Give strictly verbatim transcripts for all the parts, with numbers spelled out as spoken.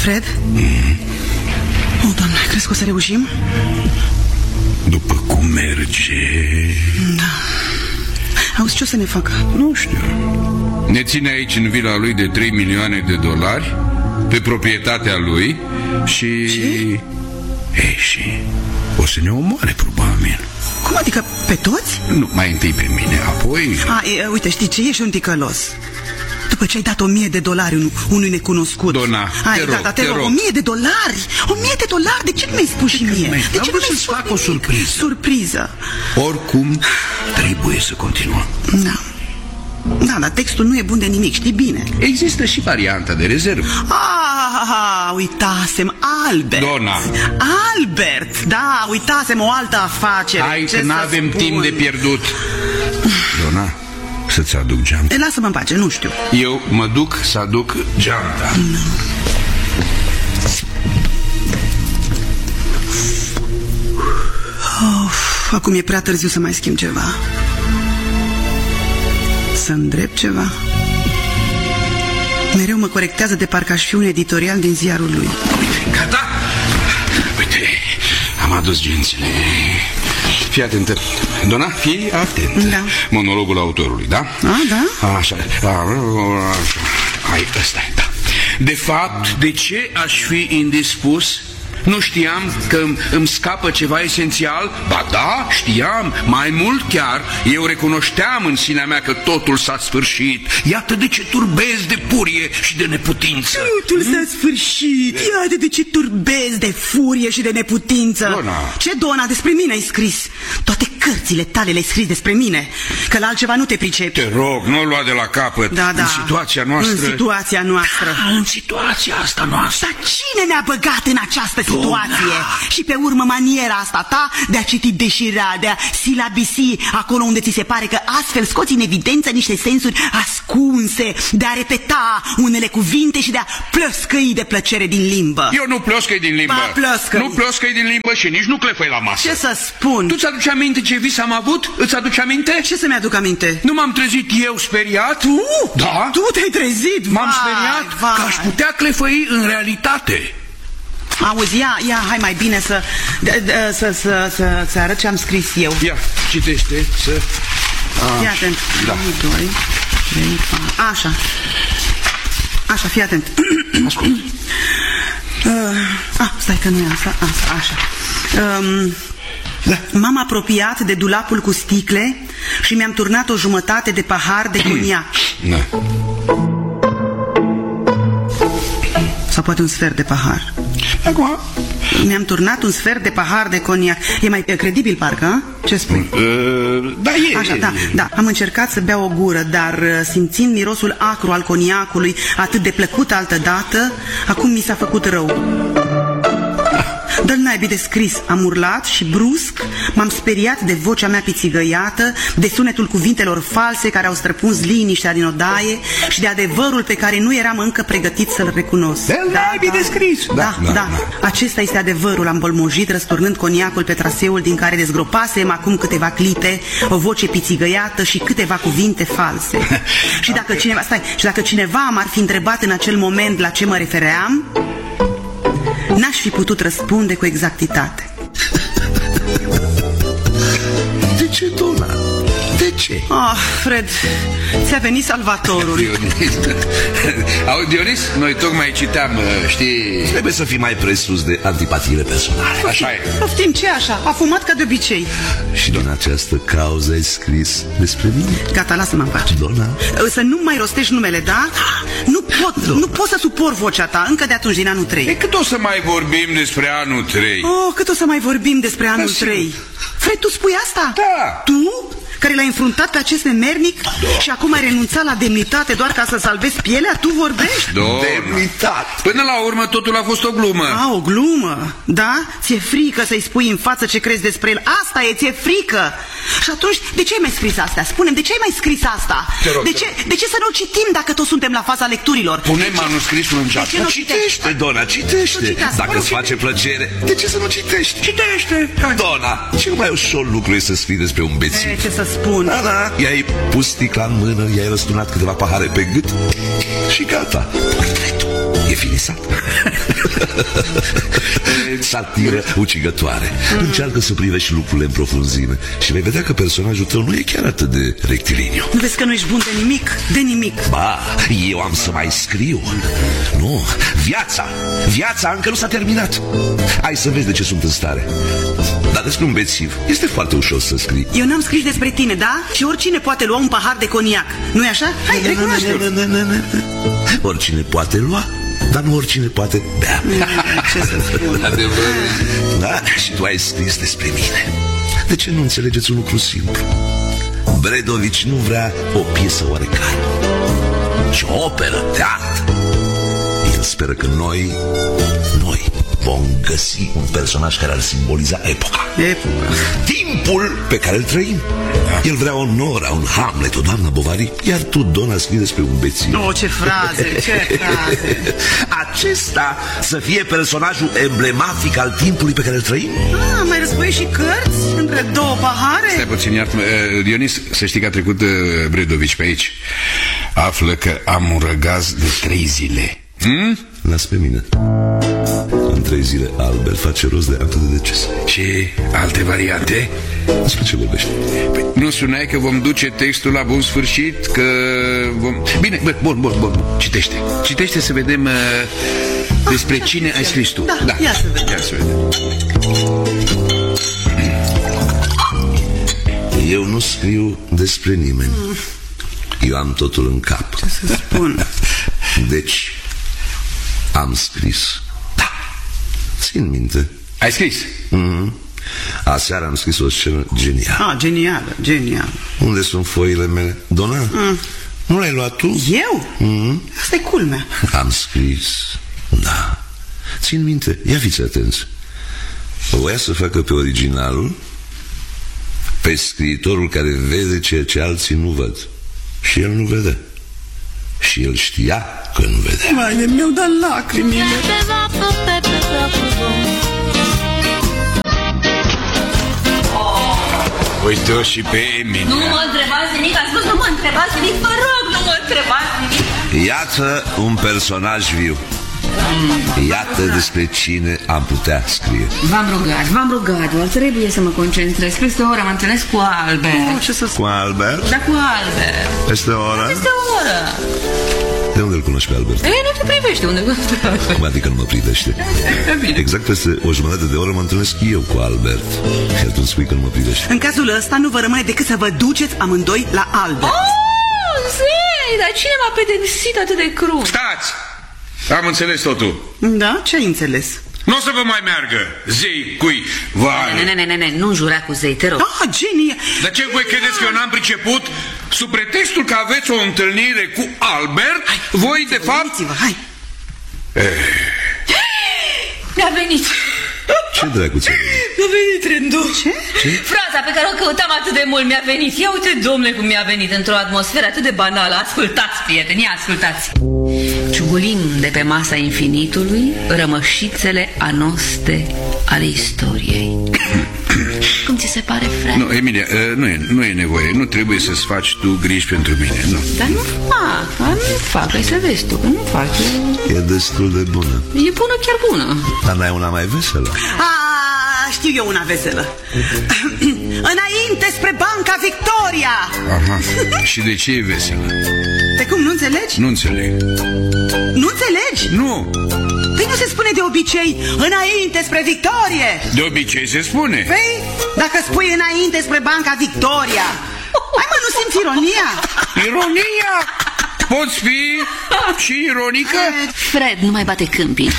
Fred? Mm. Oh, Doamne, crezi că o să reușim? După cum merge... Da. Auzi, ce o să ne facă? Nu știu. Ne ține aici în vila lui de trei milioane de dolari, pe proprietatea lui și... Ce? Ei, și... o să ne omoare, probabil. Cum adică, pe toți? Nu, mai întâi pe mine, apoi... A, e, uite, știi ce? Ești un ticălos. După ce ai dat o mie de dolari un, unui necunoscut. Dona, Hai, te rog, gata, te te rog, rog. O mie de dolari. O mie de dolari, de ce nu mi-ai spus și mie? De ce nu mi-ai spus fac o surpriză. Surpriză. Oricum, trebuie să continuăm. Da. Da, dar textul nu e bun de nimic, știi bine. Există și varianta de rezervă. Ah, uitasem, Albert. Dona. Albert, da, uitasem o altă afacere. Hai ce că n-avem timp de pierdut. Dona, să-ți aduc geanta. Lasă-mă în pace, nu știu. Eu mă duc să aduc geanta. No. Of, acum e prea târziu să mai schimb ceva. Să îndrept ceva. Mereu mă corectează de parcă aș fi un editorial din ziarul lui. Uite, gata? Uite, am adus gențile. Fii atentă. Dona, fii atentă. Da. Monologul autorului, da? A, da? Așa, așa. Hai, ăsta e, da. De fapt, de ce aș fi indispus? Nu știam că îmi, îmi scapă ceva esențial? Ba da, știam, mai mult chiar. Eu recunoșteam în sinea mea că totul s-a sfârșit. Iată de ce turbez de purie și de neputință. Totul s-a sfârșit. Iată de ce turbezi de furie și de neputință. Dona. Ce, Dona, despre mine ai scris? Toate cărțile tale le-ai scris despre mine, că la altceva nu te pricepi. Te rog, nu o lua de la capăt. Da, da. În situația noastră. În situația noastră. Da, în situația asta noastră. Dar cine ne-a băgat în această situație? Și pe urmă maniera asta ta de a citi deșirat, de a silabisi acolo unde ți se pare că astfel scoți în evidență niște sensuri ascunse, de a repeta unele cuvinte și de a plăscăi de plăcere din limbă. Eu nu ploscăi din limbă. Ba, plăscăi. Nu ploscăi din limbă și nici nu clefăi la masă. Ce să spun? Tu ți-aduci aminte ce vis am avut? Îți aduci aminte? Ce să-mi aduc aminte? Nu m-am trezit eu speriat? Tu? Da. Tu te-ai trezit? M-am speriat vai. că aș putea clefăi în realitate. Auzi, ia, ia, hai mai bine să, de, de, să, să, să, să arăt ce am scris eu. Ia, citește, să... Fii atent. Da. unu, doi, trei, patru. Așa. Așa, fii atent. Ascult. Uh, ah, stai că nu e asta. Asta, așa. Um, Da. M-am apropiat de dulapul cu sticle și mi-am turnat o jumătate de pahar de coniac. Da. Sau poate un sfert de pahar. Acum... Mi-am turnat un sfert de pahar de coniac. E mai e credibil, parcă, a? Ce spui? Uh, da, e. Așa, e, da, e. da. Am încercat să beau o gură, dar simțind mirosul acru al coniacului atât de plăcut altădată, acum mi s-a făcut rău. Dă-l naibii de scris, am urlat și brusc m-am speriat de vocea mea pițigăiată, de sunetul cuvintelor false care au străpuns liniștea din odaie și de adevărul pe care nu eram încă pregătit să-l recunosc. Dă-l naibii de scris. Da, da, da, da. Acesta este adevărul, am bolmojit răsturnând coniacul pe traseul din care dezgropasem acum câteva clipe o voce pițigăiată și câteva cuvinte false. Și dacă cineva, stai, și dacă cineva m-ar fi întrebat în acel moment la ce mă refeream, n-aș fi putut răspunde cu exactitate. De ce, Dona? De ce? Ah, Fred, ți-a venit salvatorul. Dionis. Auzi, Dionis, noi tocmai citeam, știi... Trebuie să fii mai presus de antipatiile personale. Așa e. Poftim, ce așa? A fumat ca de obicei. Și din această cauză ai scris despre mine. Gata, lasă-mă în pace. Dona? Să nu mai rostești numele, da? Nu pot, Dona. Nu pot să suport vocea ta încă de atunci din anul trei. E cât o să mai vorbim despre anul trei? Oh, cât o să mai vorbim despre anul Da, trei? Fred, tu spui asta? Da. Tu? Care l-ai înfruntat pe acest nemernic da. Și acum ai renunțat la demnitate doar ca să salvezi pielea? Tu vorbești? Dona. Demnitate. Până la urmă totul a fost o glumă. A, o glumă, da? Ți-e frică să-i spui în față ce crezi despre el. Asta e, ți-e frică. Și atunci, de ce ai mai scris asta? Spune-mi, de ce ai mai scris asta? Rog, de, ce, de ce să nu citim dacă toți suntem la faza lecturilor? Punem manuscrisul în geam. nu Citește, Dona, citește. Dacă îți face plăcere, de ce să nu citești? Citește. Dona, cel mai ușor lucru e să scrii despre un bețiv. E, ce să spun? Da, da, i-ai pus sticla în mână, i-ai răsturnat câteva pahare pe gât și gata. Portretul e finisat. Satiră ucigătoare. mm. Încearcă să privești lucrurile în profunzime și vei vedea că personajul tău nu e chiar atât de rectiliniu. Nu vezi că nu ești bun de nimic? De nimic. Ba, eu am să mai scriu. Nu, viața Viața încă nu s-a terminat. Hai să vezi de ce sunt în stare. Dar despre un bețiv este foarte ușor să scrii. Eu n-am scris despre tine, da? Și oricine poate lua un pahar de coniac. Nu-i așa? Hai, recunoaște-l. Oricine poate lua, dar nu oricine poate bea. Ce să spun? Da, și tu ai scris despre mine. De ce nu înțelegeți un lucru simplu? Bredovici nu vrea o piesă oarecare, ci o operă de artă. El speră că noi, noi vom găsi un personaj care ar simboliza epoca. Epoca. Timpul pe care îl trăim. El vrea o Nora, un Hamlet, o doamnă Bovary, iar tu, Dona, scrii despre un bețiv. Oh, ce fraze, ce fraze. Acesta să fie personajul emblematic al timpului pe care îl trăim? Ah, mai răspui și cărți între două pahare? Stai puțin, iartă-mă, Dionis, să știi că a trecut uh, Bredovici pe aici. Află că am un răgaz de trei zile. Hmm? Las pe mine. În trei zile Albert face rost de actul de deces. Și alte variante? Despre ce vorbești? Păi, nu spuneai că vom duce textul la bun sfârșit? Că vom... Bine, bun, bun, bun, bun. Citește. Citește să vedem uh, despre ah, cine ai scris tu. Da, da. Ia să vedem. Ia să vedem. Eu nu scriu despre nimeni. mm. Eu am totul în cap. Ce să spun? Deci am scris. Da, țin minte. Ai scris? Mm-hmm. Aseară am scris o scenă genială. Ah, genială, genială. Unde sunt foile mele? Dona, mm. nu le-ai luat tu? Eu? Mm-hmm. Asta e culmea. Am scris, da. Țin minte, ia fiți atenți. Voia să facă pe originalul, pe scriitorul care vede ceea ce alții nu văd. Și el nu vede. Și el știa că nu vedea. Mai mi-au dat lacrimile. Uite-o și pe Emilia. Nu mă întrebați nimic, am spus nu mă întrebați nimic. Vă rog, nu mă întrebați nimic. Iată un personaj viu. Iată despre cine am putea scrie. V-am rugat, v-am rugat, doar trebuie să mă concentrez. Peste o oră mă întâlnesc cu Albert. Oh, ce să cu Albert? Da, cu Albert. Peste o oră? Peste o oră. De unde îl cunoști pe Albert? Ei, nu te privește, unde? Cum adică nu mă privește? Exact peste o jumătate de oră mă întâlnesc eu cu Albert. Și tu îmi spui că nu mă privește. În cazul ăsta nu vă rămâne decât să vă duceți amândoi la Albert. Oh, zei, dar cine m-a pedepsit atât de crunt? Stați! Am înțeles totul. Da? Ce ai înțeles? Nu o să vă mai meargă zei cui vai. Ne, ne, ne, ne, nu jura cu zei, te rog. Ah, genie! Dar ce voi credeți că eu n-am priceput? Sub pretextul că aveți o întâlnire cu Albert, hai, voi de fapt... Hai! Mi-a venit. Ce dracu ți-a venit? Mi-a venit rândul. Ce? Ce? Fraza pe care o căutam atât de mult mi-a venit. Ia uite, domnule, cum mi-a venit într-o atmosferă atât de banală. Ascultați, prieteni, ascultați. Ciugulim de pe masa infinitului rămășițele anoste ale istoriei. Cum ți se pare, frate? Nu, Emilia, nu e, nu e nevoie. Nu trebuie să-ți faci tu griji pentru mine, nu. Dar nu fac, dar nu fac. Hai să vezi tu, că nu fac. E destul de bună. E bună, chiar bună. Dar n-ai una mai veselă? Ah, știu eu una veselă. Înainte spre Banca Victoria. Aha, și de ce e veselă? Pe cum, nu înțelegi? Nu înțeleg. Nu înțelegi? Nu. Păi nu se spune de obicei înainte spre Victorie? De obicei se spune. Păi, dacă spui înainte spre Banca Victoria, hai mă, nu simți ironia? Ironia? Poți fi și ironică? Fred, nu mai bate câmpii.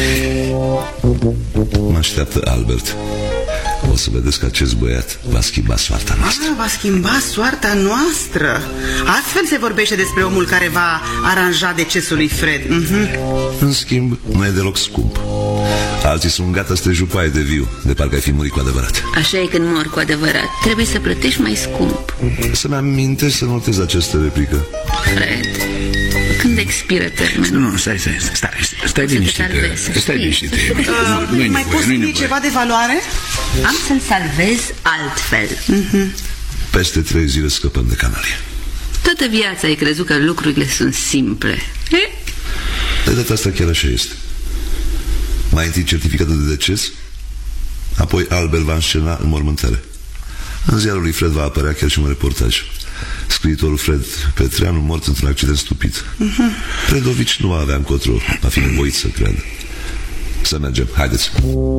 Mă așteaptă Albert. O să vedeți că acest băiat va schimba soarta noastră. Ah, va schimba soarta noastră. Astfel se vorbește despre omul care va aranja decesul lui Fred. uh-huh. În schimb, nu e deloc scump. Alții sunt gata să te jupaie de viu, de parcă ai fi murit cu adevărat. Așa e când mor cu adevărat. Trebuie să plătești mai scump. Să-mi amintești să notez această replică. Fred, când expiră termenul? Nu, nu, stai, stai, stai, stai liniștit. Stai liniștit. Mai poți scrie ceva de valoare? Am să-l salvez altfel. uh-huh. Peste trei zile scăpăm de canalie. Toată viața ai crezut că lucrurile sunt simple. E? De data asta chiar așa este. Mai întâi certificatul de deces, apoi Albert va înscena înmormântare. În ziarul lui Fred va apărea chiar și un reportaj. Scriitorul Fred Petreanu mort într-un accident stupid. uh-huh. Predovici nu avea încotro, va fi nevoit să creadă. Să mergem, haideți.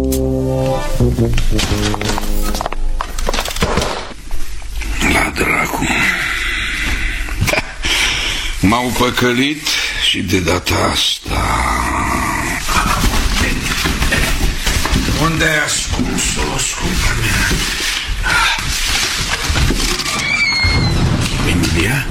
La dracu. M-au păcălit și de data asta. Unde ai ascuns-o, scumpa mea? Emilia?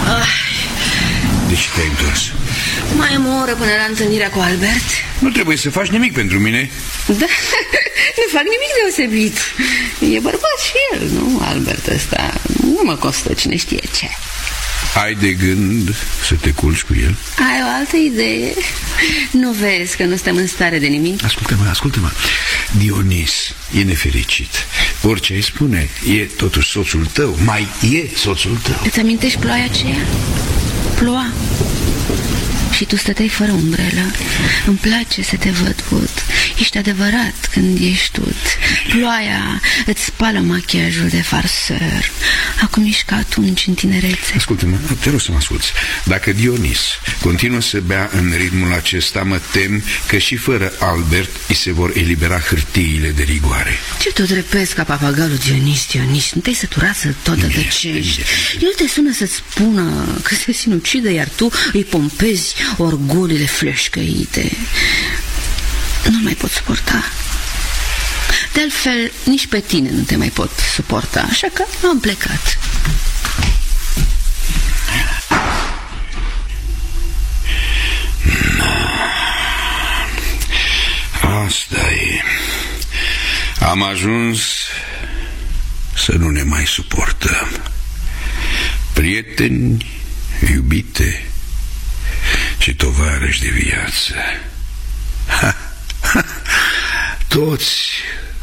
De ce te-ai întors? Mai am o oră până la întâlnirea cu Albert. Nu trebuie să faci nimic pentru mine. Da, nu fac nimic deosebit. E bărbat și el, nu? Albert ăsta nu mă costă cine știe ce. Ai de gând să te culci cu el? Ai o altă idee? Nu vezi că nu suntem în stare de nimic? Ascultă-mă, ascultă-mă. Dionis e nefericit. Orice ai spune, e totuși soțul tău. Mai e soțul tău. Îți amintești ploaia aceea? Ploua și tu stăteai fără umbrelă. Îmi place să te văd, Bud. Ești adevărat când ești tut. Ploaia îți spală machiajul de farseur. Acum ești ca atunci în tinerețe. Ascultă-mă, te rog să mă asculți. Dacă Dionis continuă să bea în ritmul acesta, mă tem că și fără Albert îi se vor elibera hârtiile de rigoare. Ce tot repezi ca papagalul Dionis, Dionis? Nu te-ai săturat să tot tăcești? El te sună să-ți spună că se sinucide, iar tu îi pompezi orgolile fleșcăite. Nu mai pot suporta. De altfel, nici pe tine nu te mai pot suporta, așa că am plecat. Asta e. Am ajuns să nu ne mai suportăm. Prieteni, iubite și tovarăși de viață. Ha, ha, toți